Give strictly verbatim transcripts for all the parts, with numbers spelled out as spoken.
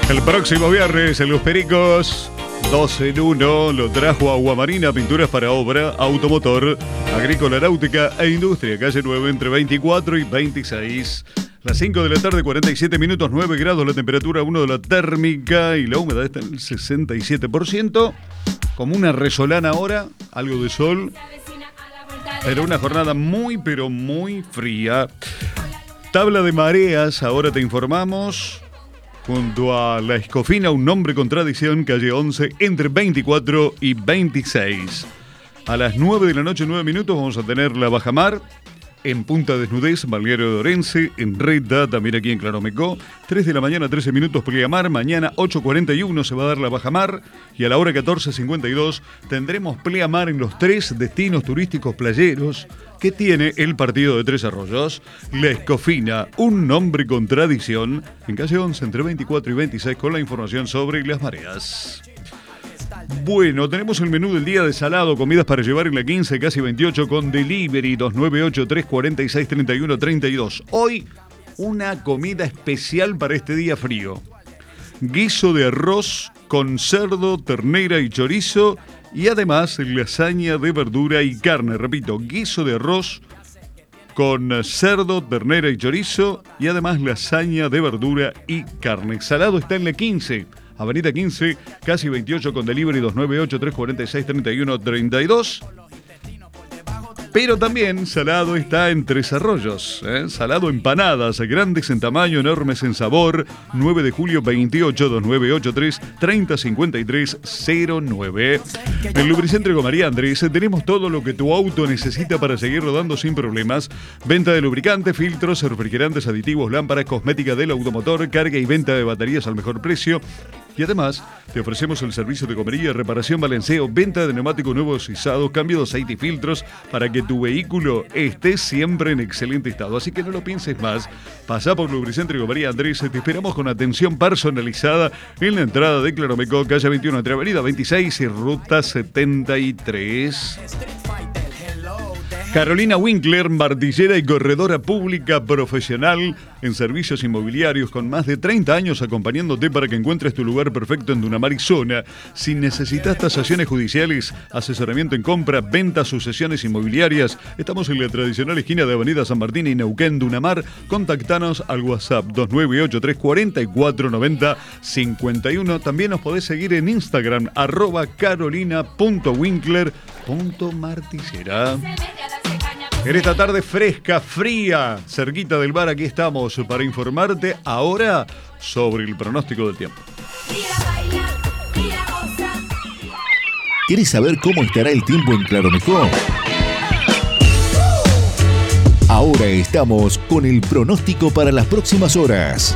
El próximo viernes en Los Pericos, dos en uno, lo trajo Agua Marina, pinturas para obra, automotor, agrícola, náutica e industria, calle nueve, entre veinticuatro y veintiséis. Las cinco de la tarde, cuarenta y siete minutos, nueve grados la temperatura, uno de la térmica y la humedad está en el sesenta y siete por ciento. Como una resolana ahora, algo de sol, pero una jornada muy, pero muy fría. Tabla de mareas, ahora te informamos. Junto a la Escofina, un nombre con tradición, calle once, entre veinticuatro y veintiséis. A las nueve de la noche, nueve minutos, vamos a tener la bajamar. En Punta Desnudez, Balneario de Orense, en Reta, también aquí en Claromecó. tres de la mañana, trece minutos, pleamar. Mañana, ocho cuarenta y uno, se va a dar la bajamar. Y a la hora catorce cincuenta y dos, tendremos pleamar en los tres destinos turísticos playeros que tiene el partido de Tres Arroyos. La Escofina, un nombre con tradición, en calle once, entre veinticuatro y veintiséis, con la información sobre las mareas. Bueno, tenemos el menú del día de salado, comidas para llevar en la quince, casi veintiocho, con delivery dos nueve ocho, tres cuatro seis, tres uno tres dos. Hoy, una comida especial para este día frío. Guiso de arroz con cerdo, ternera y chorizo, y además lasaña de verdura y carne. Repito, guiso de arroz con cerdo, ternera y chorizo, y además lasaña de verdura y carne. Salado está en la quince. Avenida quince, casi veintiocho, con delivery dos nueve ocho, tres cuatro seis, tres uno tres dos. Pero también salado está en Tres Arroyos, ¿eh? Salado empanadas, grandes en tamaño, enormes en sabor. nueve de julio veintiocho, dos nueve ocho tres, tres cero cinco tres cero nueve. En Lubricentro María Andrés tenemos todo lo que tu auto necesita para seguir rodando sin problemas. Venta de lubricantes, filtros, refrigerantes, aditivos, lámparas, cosmética del automotor, carga y venta de baterías al mejor precio. Y además, te ofrecemos el servicio de comería, reparación, balanceo, venta de neumáticos nuevos y usados, cambio de aceite y filtros para que tu vehículo esté siempre en excelente estado. Así que no lo pienses más. Pasá por Lubricentro María Andrés. Te esperamos con atención personalizada en la entrada de Claromecó, calle veintiuno, entre avenida veintiséis y ruta setenta y tres. Carolina Winkler, martillera y corredora pública profesional en servicios inmobiliarios, con más de treinta años acompañándote para que encuentres tu lugar perfecto en Dunamar y zona. Si necesitas tasaciones judiciales, asesoramiento en compra, venta, sucesiones inmobiliarias, estamos en la tradicional esquina de Avenida San Martín y Neuquén, Dunamar. Contactanos al WhatsApp dos nueve ocho, tres cuatro cuatro, nueve cero cinco uno. También nos podés seguir en Instagram, arroba carolina punto winkler punto martillera. En esta tarde fresca, fría, cerquita del bar, aquí estamos para informarte ahora sobre el pronóstico del tiempo. ¿Quieres saber cómo estará el tiempo en Claromecó? Ahora estamos con el pronóstico para las próximas horas.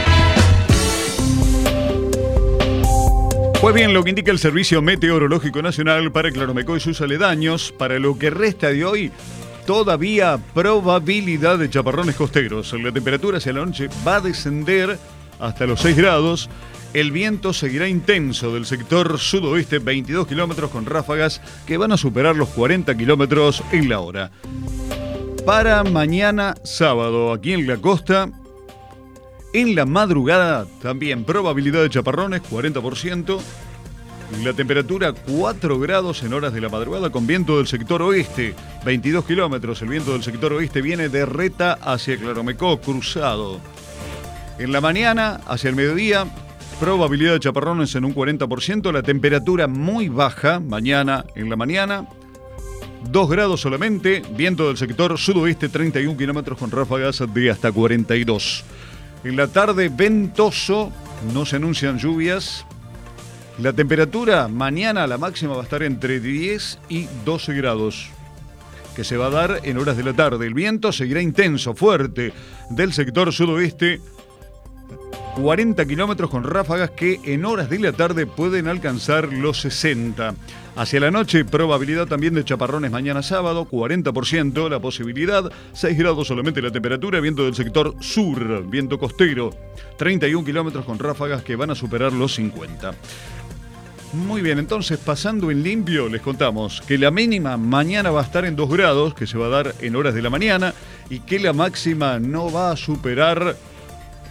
Pues bien, lo que indica el Servicio Meteorológico Nacional para Claromecó y sus aledaños, para lo que resta de hoy, todavía probabilidad de chaparrones costeros. La temperatura hacia la noche va a descender hasta los seis grados. El viento seguirá intenso del sector sudoeste, veintidós kilómetros, con ráfagas que van a superar los cuarenta kilómetros en la hora. Para mañana sábado, aquí en la costa, en la madrugada también probabilidad de chaparrones, cuarenta por ciento. La temperatura cuatro grados en horas de la madrugada, con viento del sector oeste, veintidós kilómetros. El viento del sector oeste viene de Reta hacia Claromecó, cruzado. En la mañana, hacia el mediodía, probabilidad de chaparrones en un cuarenta por ciento. La temperatura muy baja, mañana en la mañana, dos grados solamente. Viento del sector sudoeste, treinta y un kilómetros, con ráfagas de hasta cuarenta y dos. En la tarde, ventoso, no se anuncian lluvias. La temperatura mañana, la máxima, va a estar entre diez y doce grados, que se va a dar en horas de la tarde. El viento seguirá intenso, fuerte, del sector sudoeste, cuarenta kilómetros, con ráfagas que en horas de la tarde pueden alcanzar los sesenta. Hacia la noche, probabilidad también de chaparrones mañana sábado, cuarenta por ciento la posibilidad, seis grados solamente la temperatura, viento del sector sur, viento costero, treinta y un kilómetros, con ráfagas que van a superar los cincuenta. Muy bien, entonces, pasando en limpio, les contamos que la mínima mañana va a estar en dos grados, que se va a dar en horas de la mañana, y que la máxima no va a superar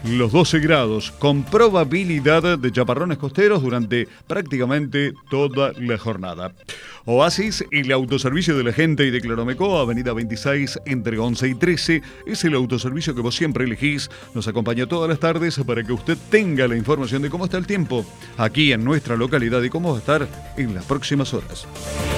los doce grados, con probabilidad de chaparrones costeros durante prácticamente toda la jornada. Oasis, el autoservicio de la gente y de Claromecó, avenida veintiséis entre once y trece, es el autoservicio que vos siempre elegís. Nos acompaña todas las tardes para que usted tenga la información de cómo está el tiempo aquí en nuestra localidad y cómo va a estar en las próximas horas.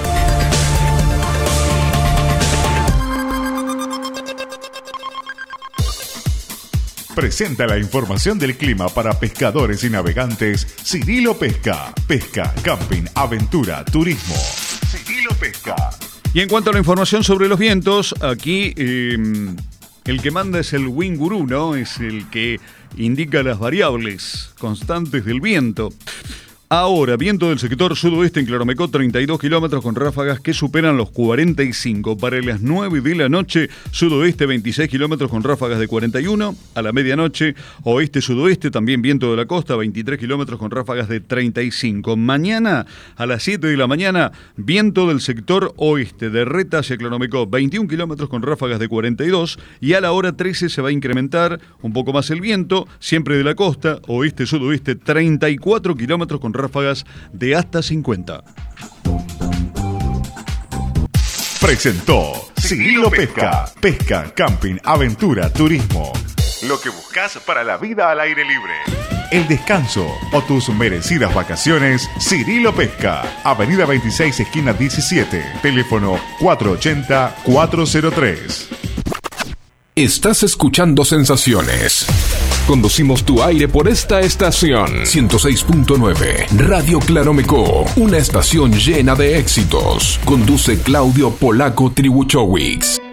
Presenta la información del clima para pescadores y navegantes Cirilo Pesca. Pesca, camping, aventura, turismo. Cirilo Pesca. Y en cuanto a la información sobre los vientos, aquí eh, el que manda es el Wind Guru, ¿no? Es el que indica las variables constantes del viento. Ahora, viento del sector sudoeste en Claromecó, treinta y dos kilómetros con ráfagas que superan los cuarenta y cinco. Para las nueve de la noche, sudoeste veintiséis kilómetros con ráfagas de cuarenta y uno. A la medianoche, oeste-sudoeste, también viento de la costa, veintitrés kilómetros con ráfagas de treinta y cinco. Mañana, a las siete de la mañana, viento del sector oeste de Reta hacia Claromecó, veintiún kilómetros con ráfagas de cuarenta y dos. Y a la hora trece se va a incrementar un poco más el viento, siempre de la costa, oeste-sudoeste, treinta y cuatro kilómetros con ráfagas de hasta cincuenta. Presentó Cirilo Pesca. Pesca, camping, aventura, turismo. Lo que buscas para la vida al aire libre. El descanso o tus merecidas vacaciones, Cirilo Pesca. Avenida veintiséis, esquina diecisiete. Teléfono cuatro ochenta, cuatro cero tres. Estás escuchando Sensaciones. Conducimos tu aire por esta estación. ciento seis punto nueve. Radio Claromecó. Una estación llena de éxitos. Conduce Claudio Polaco Tribuchowicz.